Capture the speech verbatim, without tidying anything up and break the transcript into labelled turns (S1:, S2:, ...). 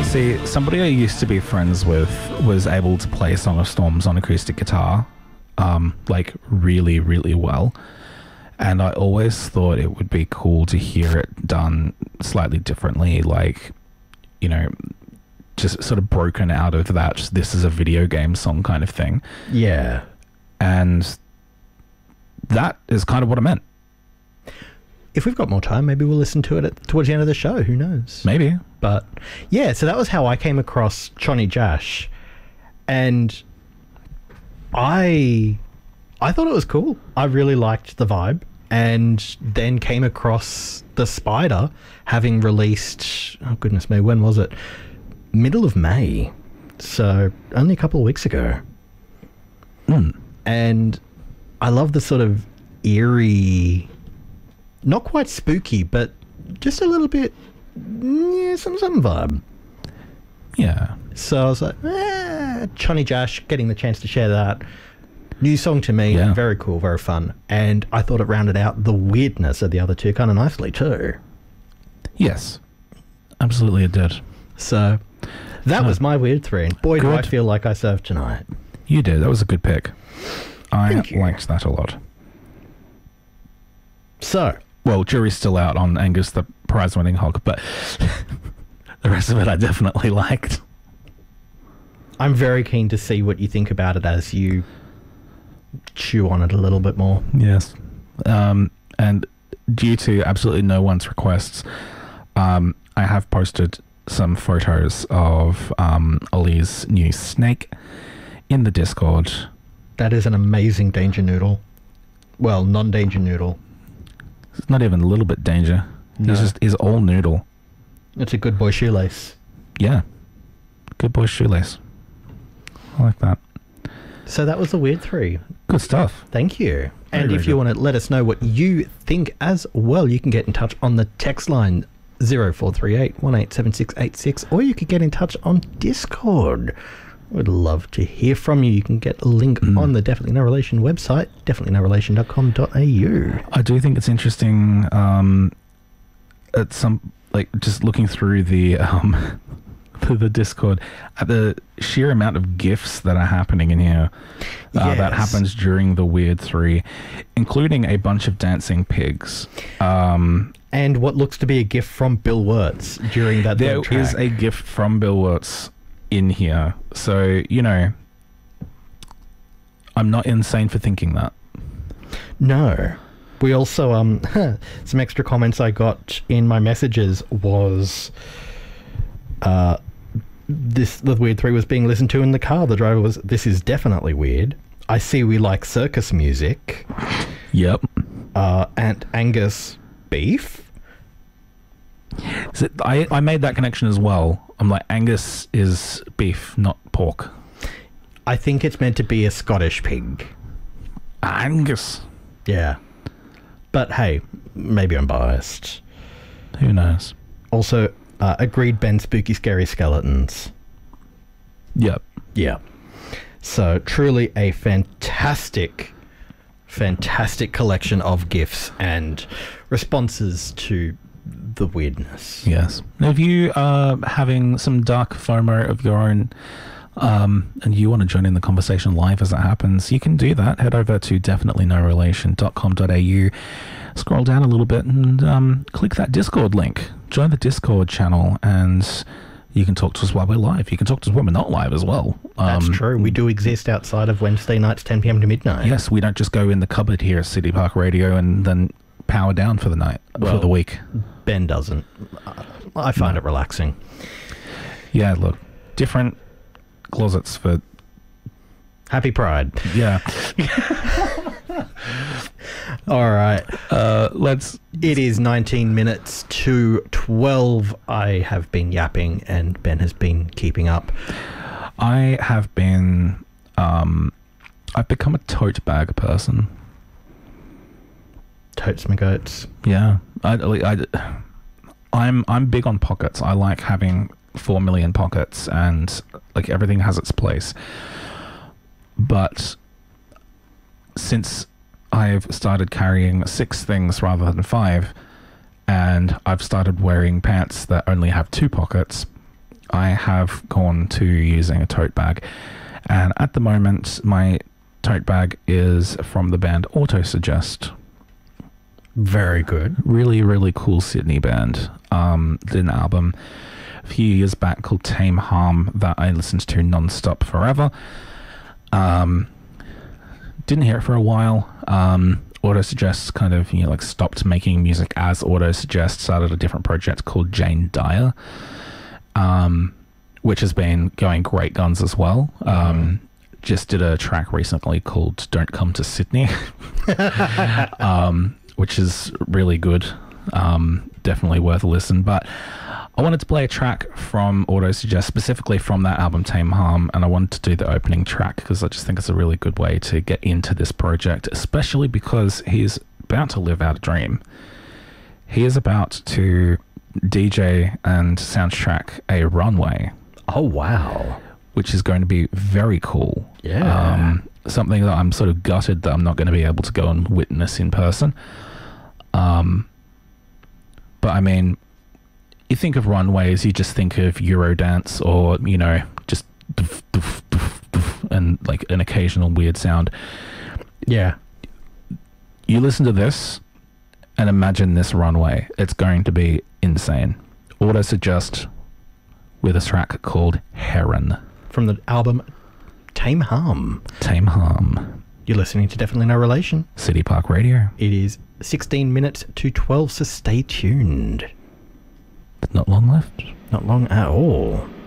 S1: See, somebody I used to be friends with was able to play Song of Storms on acoustic guitar, um, like really, really well. And I always thought it would be cool to hear it done slightly differently, like, you know, just sort of broken out of that, this is a video game song kind of thing.
S2: Yeah.
S1: And that is kind of what I meant.
S2: If we've got more time, maybe we'll listen to it at, towards the end of the show. Who knows?
S1: Maybe.
S2: But yeah, so that was how I came across Johnny Jash. And I I thought it was cool. I really liked the vibe. And then came across The Spider, having released, oh goodness me, when was it? Middle of May. So only a couple of weeks ago.
S1: Mm.
S2: And I love the sort of eerie, not quite spooky, but just a little bit, yeah, some, some vibe.
S1: Yeah.
S2: So I was like, eh, Johnny Jash, getting the chance to share that. New song to me,
S1: Yeah.
S2: very cool, very fun. And I thought it rounded out the weirdness of the other two kind of nicely too.
S1: Yes. Absolutely it did.
S2: So that
S1: Oh.
S2: was my weird three. And boy, do I
S1: Good.
S2: feel like I served tonight.
S1: You did. That was a good pick. I
S2: Thank you.
S1: liked that a lot.
S2: So,
S1: Well, jury's still out on Angus the prize-winning hog, but the rest of it I definitely liked.
S2: I'm very keen to see what you think about it as you chew on it a little bit more.
S1: Yes. Um, and due to absolutely no one's requests, um, I have posted some photos of um, Ollie's new snake in the Discord.
S2: That is an amazing danger noodle. Well, non-danger noodle.
S1: It's not even a little bit danger.
S2: No.
S1: He's just he's all noodle.
S2: It's a good boy shoelace.
S1: Yeah. Good boy shoelace. I like that.
S2: So that was the weird three.
S1: Good stuff.
S2: Thank you.
S1: Very,
S2: and
S1: very
S2: if you
S1: good.
S2: want to let us know what you think as well, you can get in touch on the text line zero four three eight, one eight seven six eight six, or you could get in touch on Discord. We'd love to hear from you. You can get a link
S1: Mm.
S2: on the Definitely No Relation website, definitely no relation dot com dot a u.
S1: I do think it's interesting, um, at some, like, just looking through the, um, through the Discord, at the sheer amount of GIFs that are happening in here, uh, that
S2: Yes.
S1: happens during the Weird Three, including a bunch of dancing pigs. Um,
S2: And what looks to be a gift from Bill Wirtz during that
S1: there
S2: little track.
S1: is a GIF from Bill Wirtz in here, so, you know, I'm not insane for thinking that.
S2: No. We also, um, some extra comments I got in my messages was, uh, this, the Weird Three was being listened to in the car. The driver was, this is definitely weird. I see we like circus music.
S1: Yep.
S2: Uh, and Angus beef.
S1: So I, I made that connection as well. I'm like, Angus is beef, not pork.
S2: I think it's meant to be a Scottish pig.
S1: Angus.
S2: Yeah. But hey, maybe I'm biased.
S1: Who knows?
S2: Also, uh, agreed Ben, spooky, scary skeletons.
S1: Yep.
S2: Yeah. So, truly a fantastic, fantastic collection of gifts and responses to the weirdness.
S1: Yes. Now, if you are having some dark FOMO of your own, um, and you want to join in the conversation live as it happens, you can do that. Head over to definitely no relation dot com dot a u, scroll down a little bit, and um, click that Discord link. Join the Discord channel, and you can talk to us while we're live. You can talk to us when we're not live as well.
S2: That's
S1: Um,
S2: true. We do exist outside of Wednesday nights, ten p.m. to midnight.
S1: Yes, we don't just go in the cupboard here at City Park Radio and then power down for the night,
S2: Well,
S1: for the week.
S2: Ben doesn't. I find it relaxing.
S1: Yeah, look, different closets for,
S2: Happy Pride.
S1: yeah.
S2: All right.
S1: Uh, let's,
S2: It is nineteen minutes to twelve. I have been yapping and Ben has been keeping up.
S1: I have been, um, I've become a tote bag person.
S2: Totes my goats.
S1: Yeah. I, I, I'm, I'm big on pockets. I like having four million pockets and like everything has its place. But since I've started carrying six things rather than five, and I've started wearing pants that only have two pockets, I have gone to using a tote bag. And at the moment, my tote bag is from the band Autosuggest.
S2: Very good.
S1: Really, really cool Sydney band. Um, did an album a few years back called Tame Harm that I listened to non-stop forever. Um, didn't hear it for a while. Um, Autosuggest kind of, you know, like stopped making music as Autosuggest, started a different project called Jane Dyer, um, which has been going great guns as well. Um, mm. Just did a track recently called Don't Come to Sydney, um, which is really good. Um, definitely worth a listen. But I wanted to play a track from Autosuggest, specifically from that album Tame Harm, and I wanted to do the opening track because I just think it's a really good way to get into this project, especially because he's about to live out a dream. He is about to D J and soundtrack a runway.
S2: Oh, wow.
S1: Which is going to be very cool.
S2: Yeah.
S1: Um, something that I'm sort of gutted that I'm not going to be able to go and witness in person. Um, but I mean, you think of runways, you just think of Eurodance or, you know, just doof, doof, doof, doof, and like an occasional weird sound.
S2: Yeah.
S1: You listen to this and imagine this runway. It's going to be insane. Autosuggest with a track called Heron.
S2: From the album Tame Harm.
S1: Tame Harm.
S2: You're listening to Definitely No Relation.
S1: City Park Radio.
S2: It is sixteen minutes to twelve, so stay tuned.
S1: Not long left.
S2: Not long at all.